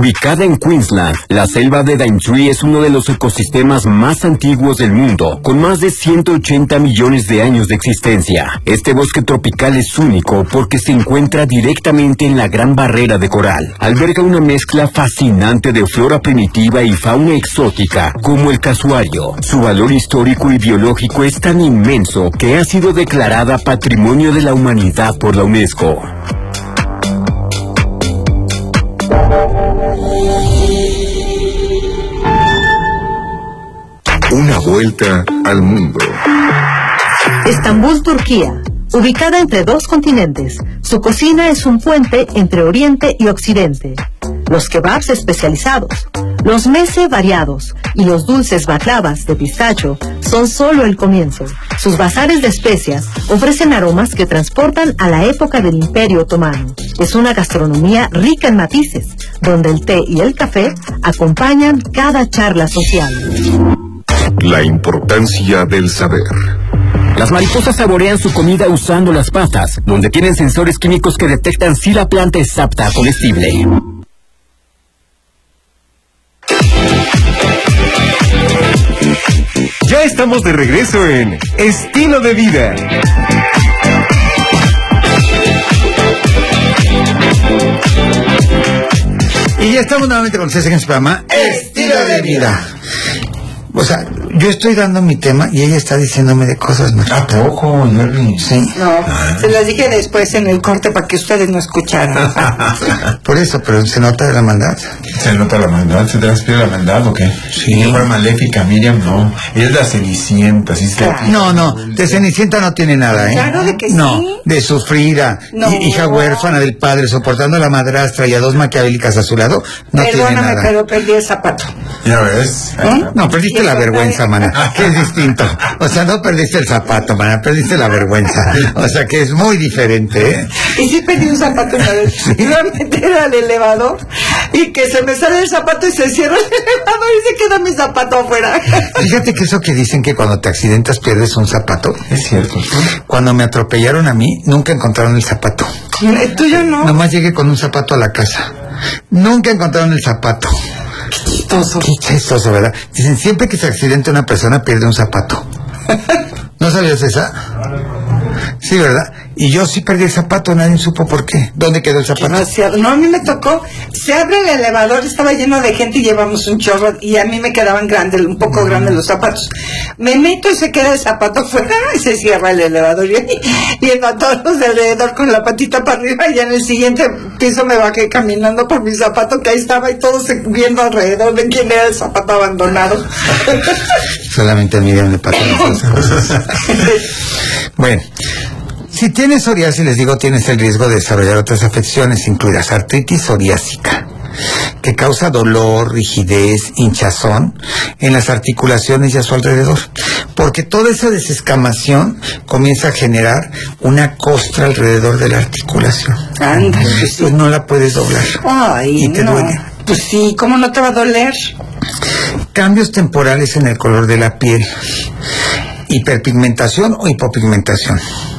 Ubicada en Queensland, la selva de Daintree es uno de los ecosistemas más antiguos del mundo, con más de 180 millones de años de existencia. Este bosque tropical es único porque se encuentra directamente en la Gran Barrera de Coral. Alberga una mezcla fascinante de flora primitiva y fauna exótica, como el casuario. Su valor histórico y biológico es tan inmenso que ha sido declarada Patrimonio de la Humanidad por la UNESCO. Una vuelta al mundo. Estambul, Turquía. Ubicada entre dos continentes, su cocina es un puente entre Oriente y Occidente. Los kebabs especializados, los meze variados y los dulces baklavas de pistacho son solo el comienzo. Sus bazares de especias ofrecen aromas que transportan a la época del Imperio Otomano. Es una gastronomía rica en matices, donde el té y el café acompañan cada charla social. La importancia del saber. Las mariposas saborean su comida usando las patas, donde tienen sensores químicos que detectan si la planta es apta a comestible. Ya estamos de regreso en Estilo de Vida. Y ya estamos nuevamente con ustedes en este programa Estilo de Vida. O sea, yo estoy dando mi tema y ella está diciéndome de cosas más. ¿A poco, Jerry? Sí. No, se las dije después en el corte para que ustedes no escucharan. Por eso, pero se nota la maldad. ¿Se nota la maldad? ¿Se te respira la maldad o qué? Sí. Si fuera maléfica, Miriam, no. Ella es la Cenicienta, ¿sí? No, de Cenicienta no tiene nada, ¿eh? Claro de que no, sí. De sufrida, No. hija huérfana del padre, soportando a la madrastra y a dos maquiavélicas a su lado, no tiene Perdóname, nada. pero perdí el zapato. ¿Ya ves? No, perdiste la vergüenza, mana, que es distinto. O sea, no perdiste el zapato, mana, perdiste la vergüenza. O sea, que es muy diferente, ¿eh? Y sí perdí un zapato una vez. Iba a meter al elevador y que se me sale el zapato y se cierra el elevador y se queda mi zapato afuera. Fíjate que eso que dicen que cuando te accidentas pierdes un zapato. Es cierto. Cuando me atropellaron a mí, nunca encontraron el zapato. El tuyo no. Nomás llegué con un zapato a la casa. Nunca encontraron el zapato. Qué chistoso. Qué chistoso, ¿verdad? Dicen, siempre que se accidenta una persona pierde un zapato. ¿No sabías esa? Sí, ¿verdad? Y yo sí perdí el zapato, nadie supo por qué. ¿Dónde quedó el zapato? No, a mí me tocó. Se abre el elevador, estaba lleno de gente y llevamos un chorro y a mí me quedaban un poco grandes los zapatos. Me meto y se queda el zapato fuera y se cierra el elevador. Y a todos los de alrededor con la patita para arriba y en el siguiente piso me bajé caminando por mi zapato que ahí estaba y todos viendo alrededor de quién era el zapato abandonado. Solamente a Miriam le pasan esas cosas. Bueno, si tienes psoriasis, les digo, tienes el riesgo de desarrollar otras afecciones, incluidas artritis psoriásica, que causa dolor, rigidez, hinchazón en las articulaciones y a su alrededor, porque toda esa desescamación comienza a generar una costra alrededor de la articulación. Anda, Pues no la puedes doblar. Ay, y te no. duele. Pues sí, ¿cómo no te va a doler? Cambios temporales en el color de la piel, hiperpigmentación o hipopigmentación.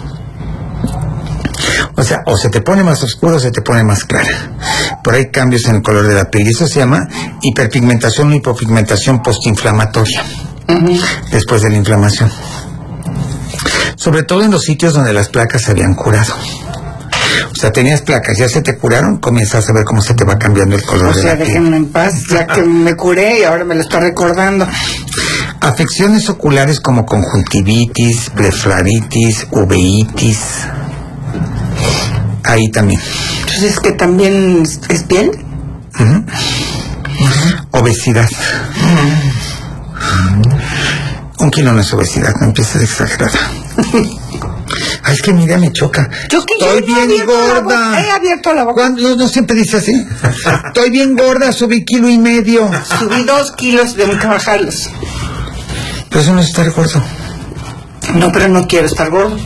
O sea, o se te pone más oscuro o se te pone más clara. Pero hay cambios en el color de la piel y eso se llama hiperpigmentación o hipopigmentación postinflamatoria. Después de la inflamación. Sobre todo en los sitios donde las placas se habían curado. O sea, tenías placas, ya se te curaron, comienzas a ver cómo se te va cambiando el color de la piel. Déjenme en paz, ya que me curé y ahora me lo está recordando. Afecciones oculares como conjuntivitis, blefaritis, uveitis. Ahí también. Entonces, ¿es que también es piel? Obesidad. 1 kilo no es obesidad, no empieces exagerada. Ay, es que mira, me choca. Estoy bien gorda. He abierto la boca. No siempre dice así. Estoy bien gorda, subí 1,5 kilos. Subí 2 kilos de bajarlos. Pero eso no es estar gordo. No, pero no quiero estar gordo.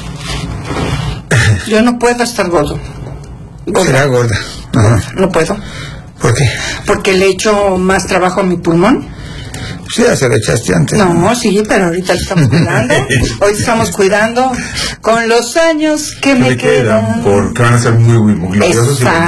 Yo no puedo estar gordo. Será gorda. Ajá. No puedo. ¿Por qué? Porque le echo más trabajo a mi pulmón. Sí, ya se lo echaste antes. No, sí, pero ahorita lo estamos cuidando. Hoy estamos cuidando con los años que me quedan. Porque van a ser muy gloriosos.